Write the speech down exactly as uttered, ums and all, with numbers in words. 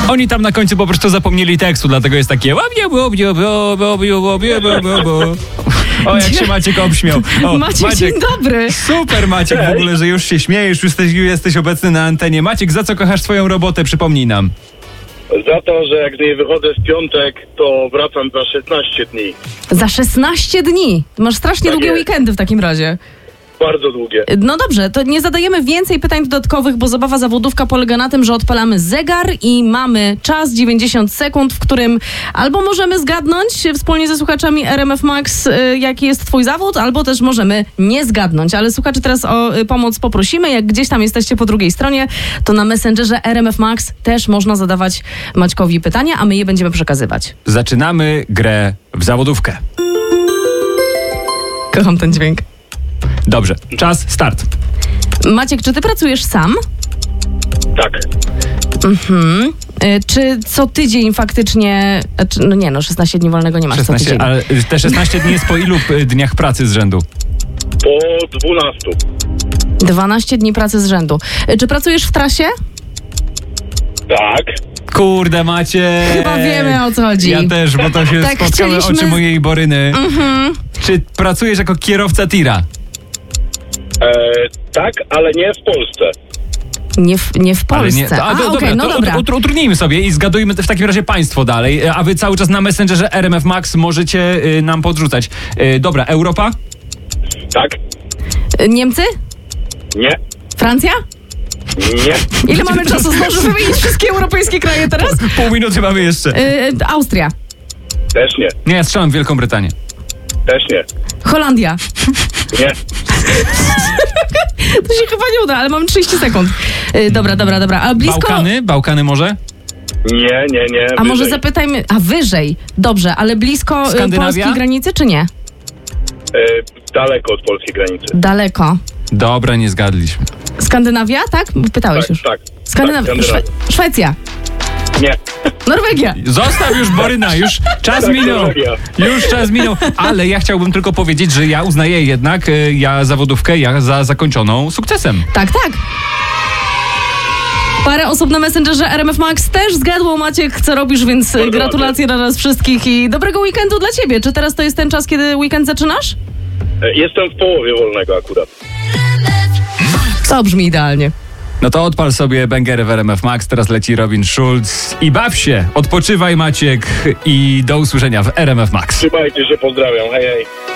Oni tam na końcu po prostu zapomnieli tekstu, dlatego jest takie... O, jak się Maciek obśmiał. O, Maciek, Maciek, dzień dobry. Super, Maciek, w ogóle, że już się śmiejesz, już jesteś, jesteś obecny na antenie. Maciek, za co kochasz swoją robotę? Przypomnij nam. Za to, że jak z niej wychodzę w piątek, to wracam za szesnaście dni. Za szesnaście dni. Masz strasznie Tak długie jest. weekendy w takim razie. Bardzo długie. No dobrze, to nie zadajemy więcej pytań dodatkowych, bo zabawa zawodówka polega na tym, że odpalamy zegar i mamy czas dziewięćdziesiąt sekund, w którym albo możemy zgadnąć wspólnie ze słuchaczami R M F Max, y, jaki jest twój zawód, albo też możemy nie zgadnąć. Ale słuchaczy teraz o y, pomoc poprosimy. Jak gdzieś tam jesteście po drugiej stronie, to na Messengerze R M F Max też można zadawać Maćkowi pytania, a my je będziemy przekazywać. Zaczynamy grę w zawodówkę. Kocham ten dźwięk. Dobrze, czas, start. Maciek, czy ty pracujesz sam? Tak. Mhm. Y, Czy co tydzień faktycznie... a czy- No nie, no szesnaście dni wolnego nie masz co szesnaście, tydzień. ale te szesnaście dni jest po ilu y, dniach pracy z rzędu? Po dwunastu. dwanaście dni pracy z rzędu. Y, Czy pracujesz w trasie? Tak. Kurde, macie. Chyba wiemy, o co chodzi. Ja też, bo to się Tak, spotkały chcieliśmy- oczy mojej Boryny. Mhm. Czy pracujesz jako kierowca tira? E, tak, ale nie w Polsce. Nie w, nie w Ale Polsce. nie, to, a, a, do, okej, dobra, no to dobra. ut- utrudnijmy sobie i zgadujmy w takim razie państwo dalej. A wy cały czas na Messengerze R M F Max możecie y, nam podrzucać. Y, dobra, Europa? Tak. Y, Niemcy? Nie. Francja? Nie. Ile mamy czasu? Zdążysz wymienić wszystkie europejskie kraje teraz? Pół minuty mamy jeszcze. Y, Austria. Też nie. Nie, ja strzelam w Wielką Brytanię. Też nie. Holandia. Nie. To się chyba nie uda, ale mamy trzydzieści sekund. Y, dobra, dobra, dobra. A blisko... Bałkany? Bałkany może? Nie, nie, nie. A może wyżej. zapytajmy... A wyżej. Dobrze, ale blisko y, Skandynawia? polskiej granicy, czy nie? E, daleko od polskiej granicy. Daleko. Dobra, nie zgadliśmy. Skandynawia, tak? Pytałeś Tak, już. tak. Skandynawia. Tak, Szwe- Skandynawia. Szwecja. Nie. Norwegia. Zostaw już Boryna, już czas Tak, minął. Norwegia. Już czas minął, ale ja chciałbym tylko powiedzieć, że ja uznaję jednak y, ja zawodówkę ja za zakończoną sukcesem. Tak, tak. Parę osób na Messengerze R M F Max też zgadło, Maciek, co robisz, więc Bardzo gratulacje dla nas wszystkich i dobrego weekendu dla ciebie. Czy teraz to jest ten czas, kiedy weekend zaczynasz? E, jestem w połowie wolnego akurat. To brzmi idealnie. No to odpal sobie bęgerę w R M F Max, teraz leci Robin Schulz i baw się, odpoczywaj Maciek i do usłyszenia w R M F Max. Trzymajcie się, pozdrawiam. Hej, hej.